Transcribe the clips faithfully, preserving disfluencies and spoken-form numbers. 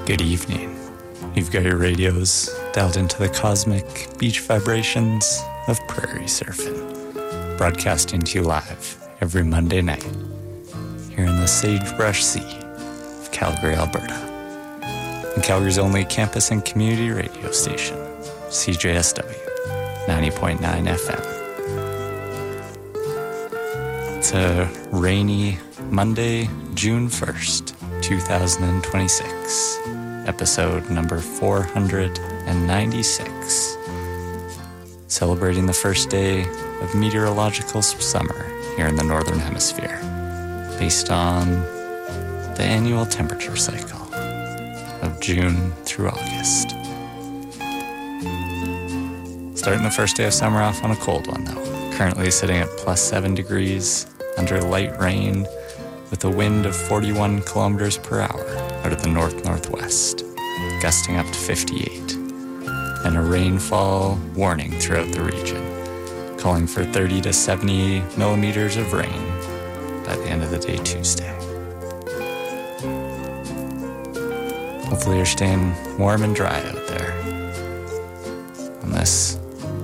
Good evening. You've got your radios dialed into the cosmic beach vibrations of prairie surfing, broadcasting to you live every Monday night here in the Sagebrush Sea of Calgary, Alberta, and Calgary's only campus and community radio station, C J S W ninety point nine F M. It's a rainy Monday, June first, twenty twenty-six, episode number four hundred ninety-six, celebrating the first day of meteorological summer here in the Northern Hemisphere, based on the annual temperature cycle of June through August. Starting the first day of summer off on a cold one, though. Currently sitting at plus seven degrees under light rain with a wind of forty-one kilometers per hour out of the north-northwest, gusting up to fifty-eight, and a rainfall warning throughout the region, calling for thirty to seventy millimeters of rain by the end of the day Tuesday. Hopefully you're staying warm and dry out there on this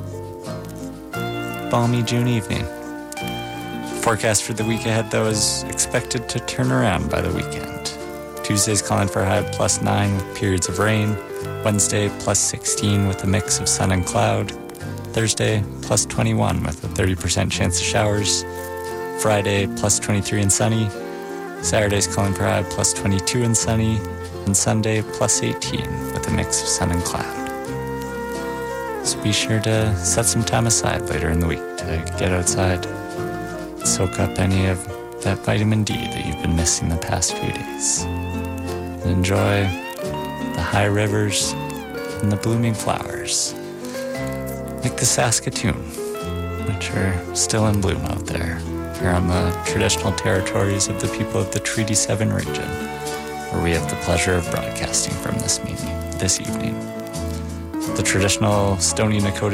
balmy June evening. Forecast for the week ahead, though, is expected to turn around by the weekend. Tuesday's calling for a high of plus nine with periods of rain. Wednesday, plus sixteen with a mix of sun and cloud. Thursday, plus twenty-one with a thirty percent chance of showers. Friday, plus twenty-three and sunny. Saturday's calling for a high of plus twenty-two and sunny. And Sunday, plus eighteen with a mix of sun and cloud. So be sure to set some time aside later in the week to get outside, soak up any of that vitamin D that you've been missing the past few days, and enjoy the high rivers and the blooming flowers, like the Saskatoon, which are still in bloom out there, here on the traditional territories of the people of the Treaty seven region, where we have the pleasure of broadcasting from this meeting this evening. The traditional Stoney Nakoda